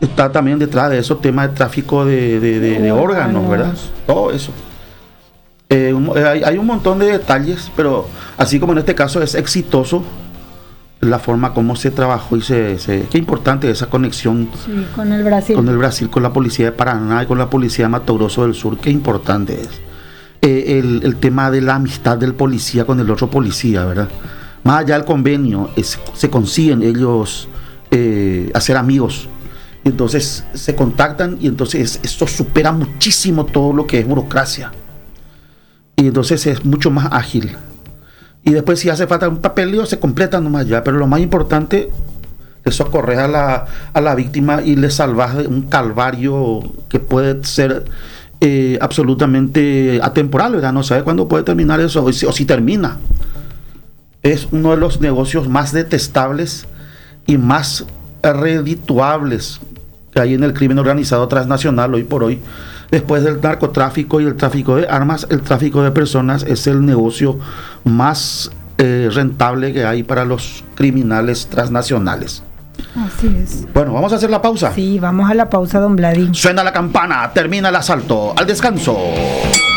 está también detrás de eso tema de tráfico de órganos, ¿verdad? Todo eso. Hay un montón de detalles, pero así como en este caso es exitoso la forma como se trabajó y qué importante esa conexión con el Brasil. Con el Brasil, con la policía de Paraná y con la policía de Mato Grosso del Sur, qué importante es. El tema de la amistad del policía con el otro policía, ¿verdad? Más allá del convenio, se consiguen ellos hacer amigos. Y entonces se contactan y entonces esto supera muchísimo todo lo que es burocracia. Y entonces es mucho más ágil. Y después si hace falta un papeleo se completa nomás ya, pero lo más importante es socorrer a la víctima y le salvar de un calvario que puede ser absolutamente atemporal, ¿verdad? No sabe cuándo puede terminar eso o si termina. Es uno de los negocios más detestables y más redituables que hay en el crimen organizado transnacional hoy por hoy. Después del narcotráfico y el tráfico de armas, el tráfico de personas es el negocio más rentable que hay para los criminales transnacionales. Así es. Bueno, vamos a hacer la pausa. Sí, vamos a la pausa, don Vladimir. Suena la campana, termina el asalto. Al descanso.